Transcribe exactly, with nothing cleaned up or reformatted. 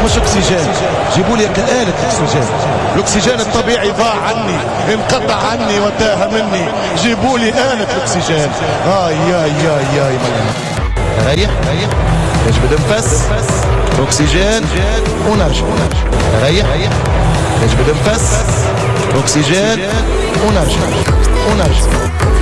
مش اكسجين، جيبوا لي آلة اكسجين. الاكسجين الطبيعي ضاع عني، انقطع عني وتاه مني، جيبوا لي آلة اكسجين. اي ياي ياي ياي ريح ريح يجبد نفس اكسجين ونرجع. ريح يجبد نفس اكسجين ونرجع ونرجع.